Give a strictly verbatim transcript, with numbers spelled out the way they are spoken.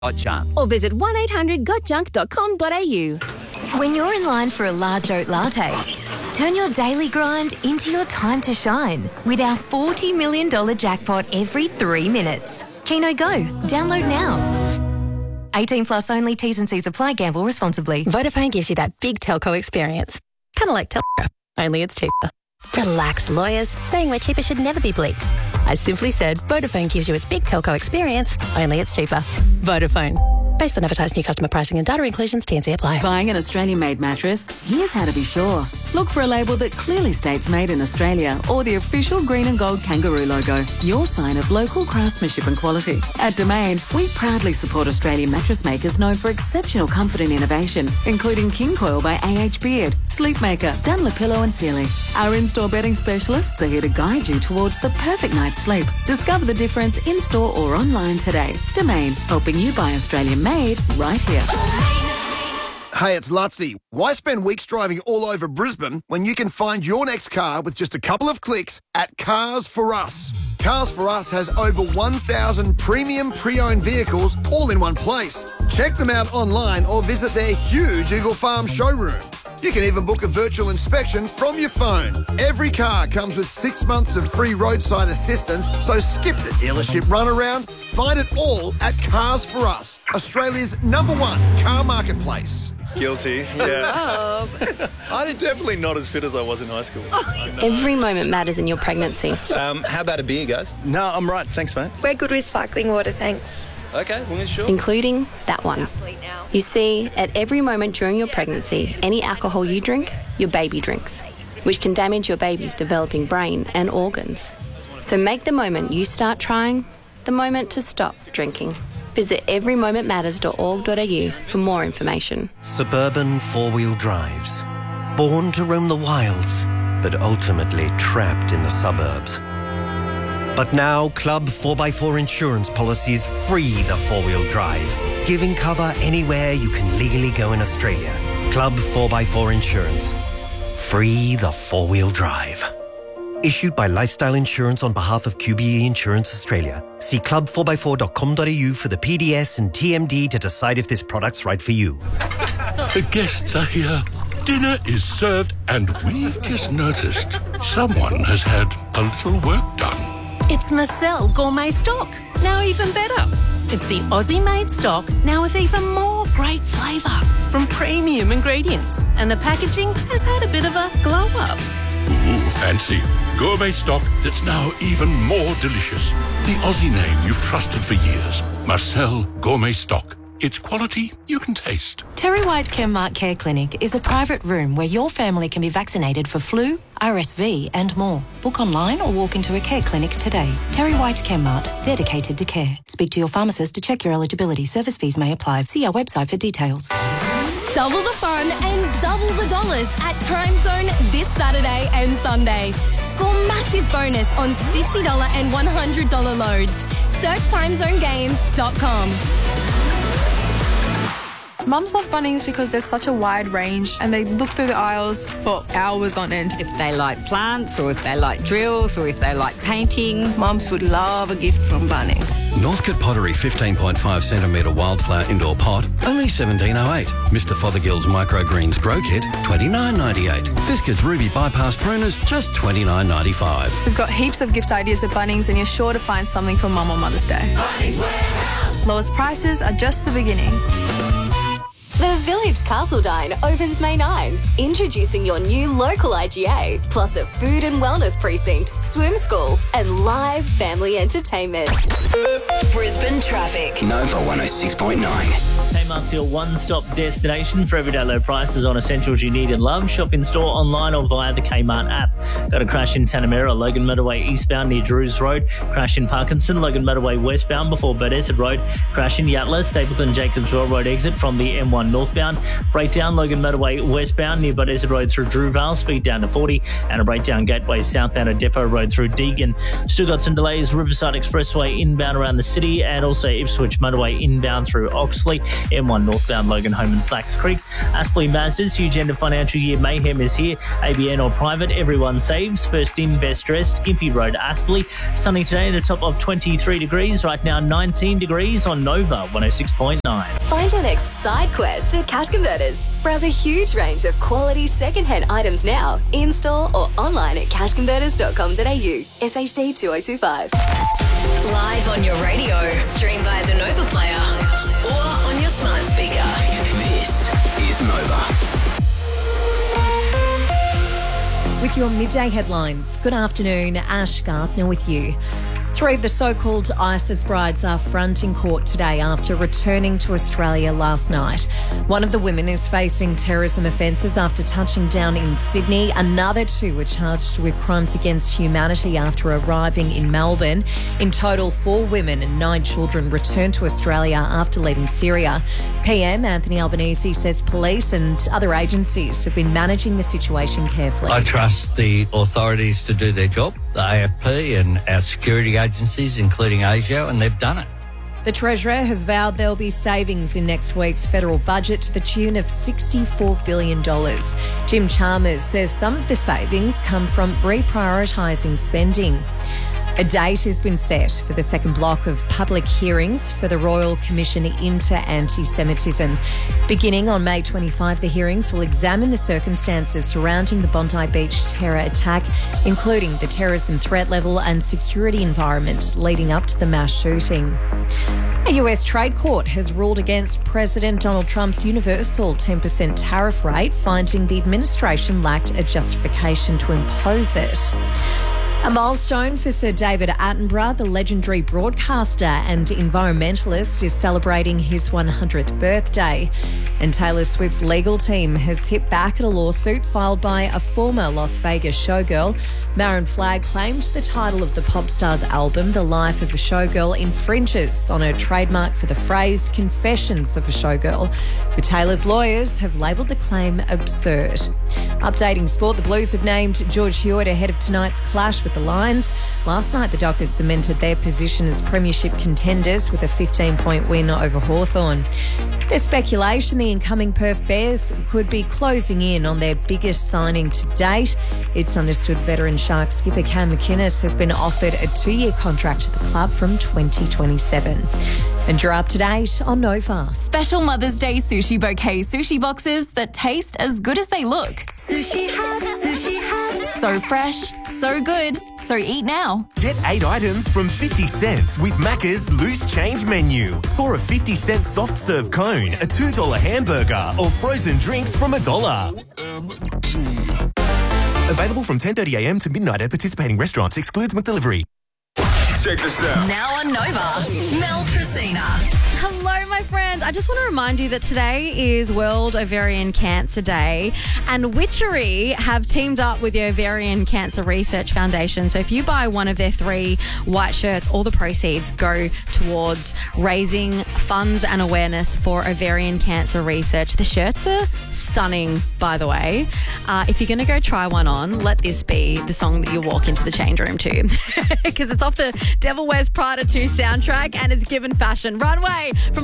Got Junk. Or visit one eight hundred got junk dot com dot a u. When you're in line for a large oat latte, turn your daily grind into your time to shine with our forty million dollars jackpot every three minutes. Keno Go. Download now. eighteen plus only. T's and C's apply. Gamble responsibly. Vodafone gives you that big telco experience. Kind of like telco, only it's cheaper. Relax, lawyers. Saying we're cheaper should never be bleeped. I simply said Vodafone gives you its big telco experience, only it's cheaper. Vodafone. Based on advertised new customer pricing and data inclusions, T and C apply. Buying an Australian-made mattress? Here's how to be sure. Look for a label that clearly states made in Australia or the official green and gold kangaroo logo, your sign of local craftsmanship and quality. At Domain, we proudly support Australian mattress makers known for exceptional comfort and innovation, including King Coil by A H Beard, Sleepmaker, Dunlopillow and Sealy. Our in-store bedding specialists are here to guide you towards the perfect night's sleep. Discover the difference in-store or online today. Domain, helping you buy Australian-made right here. Hey, it's Lutzy. Why spend weeks driving all over Brisbane when you can find your next car with just a couple of clicks at Cars for Us? Cars for Us has over one thousand premium pre-owned vehicles all in one place. Check them out online or visit their huge Eagle Farm showroom. You can even book a virtual inspection from your phone. Every car comes with six months of free roadside assistance, so skip the dealership runaround. Find it all at Cars for Us, Australia's number one car marketplace. Guilty, yeah. I'm definitely not as fit as I was in high school. Every moment matters in your pregnancy. Um, how about a beer, guys? No, I'm right. Thanks, mate. We're good with sparkling water, thanks. Okay, as long as sure. Including that one. You see, at every moment during your pregnancy, any alcohol you drink, your baby drinks, which can damage your baby's developing brain and organs. So make the moment you start trying the moment to stop drinking. Visit every moment matters dot org dot a u for more information. Suburban four-wheel drives. Born to roam the wilds, but ultimately trapped in the suburbs. But now, Club four by four insurance policies free the four-wheel drive, giving cover anywhere you can legally go in Australia. Club four by four Insurance. Free the four-wheel drive. Issued by Lifestyle Insurance on behalf of Q B E Insurance Australia. See club four by four dot com dot a u for the P D S and T M D to decide if this product's right for you. The guests are here. Dinner is served, and we've just noticed someone has had a little work done. It's Marcel Gourmet Stock, now even better. It's the Aussie-made stock, now with even more great flavour from premium ingredients. And the packaging has had a bit of a glow-up. Ooh, fancy. Gourmet stock that's now even more delicious. The Aussie name you've trusted for years. Marcel Gourmet Stock. It's quality you can taste. Terry White Chemmart Care Clinic is a private room where your family can be vaccinated for flu, R S V and more. Book online or walk into a care clinic today. Terry White Chemmart, dedicated to care. Speak to your pharmacist to check your eligibility. Service fees may apply. See our website for details. Double the fun and double the dollars at Time Zone this Saturday and Sunday. Score massive bonus on sixty dollars and one hundred dollars loads. Search time zone games dot com. Mums love Bunnings because there's such a wide range and they look through the aisles for hours on end. If they like plants or if they like drills or if they like painting, mums would love a gift from Bunnings. Northcote Pottery fifteen point five centimetre wildflower indoor pot, only seventeen oh eight. Mister Fothergill's Microgreens Grow Kit, twenty-nine ninety-eight. Fiskard's Ruby Bypass Pruners, just twenty-nine ninety-five. We've got heaps of gift ideas at Bunnings and you're sure to find something for Mum on Mother's Day. Bunnings Warehouse. Lowest prices are just the beginning. The Village Castledine opens May ninth, introducing your new local I G A, plus a food and wellness precinct, swim school, and live family entertainment. Brisbane traffic. Nova one oh six point nine. Kmart's your one-stop destination for everyday low prices on essentials you need and love. Shop in store, online or via the Kmart app. Got a crash in Tanamera, Logan Motorway eastbound near Drews Road. Crash in Parkinson, Logan Motorway westbound before Burdett Road. Crash in Yatla, Stapleton Jacobswell Road exit from the M one northbound. Breakdown, Logan Motorway westbound near Burdett Road through Drewvale, speed down to forty. And a breakdown Gateway southbound at Depot Road through Deagon. Still got some delays, Riverside Expressway inbound around the city, and also Ipswich Motorway inbound through Oxley. M one northbound Logan Home and Slacks Creek. Aspley Mazda's huge end of financial year mayhem is here. A B N or private, everyone twenty-one saves. First in, best dressed, Gympie Road, Aspley. Sunny today at a top of twenty-three degrees. Right now, nineteen degrees on Nova, one oh six point nine. Find your next side quest at Cash Converters. Browse a huge range of quality second-hand items now, in-store or online at cash converters dot com dot a u. S H D two oh two five. Live on your radio, stream via the Nova Player or on your smart speaker. This is Nova. With your midday headlines, good afternoon, Ash Gardner with you. Three of the so-called ISIS brides are fronting court today after returning to Australia last night. One of the women is facing terrorism offences after touching down in Sydney. Another two were charged with crimes against humanity after arriving in Melbourne. In total, four women and nine children returned to Australia after leaving Syria. P M Anthony Albanese says police and other agencies have been managing the situation carefully. I trust the authorities to do their job, the A F P and our security agencies, including ASIO, and they've done it. The Treasurer has vowed there'll be savings in next week's federal budget to the tune of sixty-four billion dollars. Jim Chalmers says some of the savings come from reprioritising spending. A date has been set for the second block of public hearings for the Royal Commission into Anti-Semitism. Beginning on May twenty-fifth, the hearings will examine the circumstances surrounding the Bondi Beach terror attack, including the terrorism threat level and security environment leading up to the mass shooting. A U S trade court has ruled against President Donald Trump's universal ten percent tariff rate, finding the administration lacked a justification to impose it. A milestone for Sir David Attenborough, the legendary broadcaster and environmentalist, is celebrating his one hundredth birthday. And Taylor Swift's legal team has hit back at a lawsuit filed by a former Las Vegas showgirl. Maroon Flagg claimed the title of the pop star's album, The Life of a Showgirl, infringes on her trademark for the phrase Confessions of a Showgirl. But Taylor's lawyers have labelled the claim absurd. Updating sport, the Blues have named George Hewitt ahead of tonight's clash with the Lions. Last night, the Dockers cemented their position as premiership contenders with a fifteen-point win over Hawthorn. There's speculation the incoming Perth Bears could be closing in on their biggest signing to date. It's understood veteran Sharks skipper Cam McInnes has been offered a two-year contract to the club from twenty twenty-seven. And you're up to date on Nova. Special Mother's Day sushi bouquet sushi boxes that taste as good as they look. Sushi Hut, Sushi Hut. So fresh, so good, so eat now. Get eight items from fifty cents with Macca's Loose Change menu. Score a fifty cent soft serve cone, a two dollar hamburger, or frozen drinks from a dollar. Available from ten thirty a m to midnight at participating restaurants. Excludes McDelivery. Check this out. Now on Nova, Mel Tracina. Hello, my friend. I just want to remind you that today is World Ovarian Cancer Day, and Witchery have teamed up with the Ovarian Cancer Research Foundation. So if you buy one of their three white shirts, all the proceeds go towards raising funds and awareness for ovarian cancer research. The shirts are stunning, by the way. Uh, if you're going to go try one on, let this be the song that you walk into the change room to, because it's off the Devil Wears Prada two soundtrack and it's given fashion. Runway from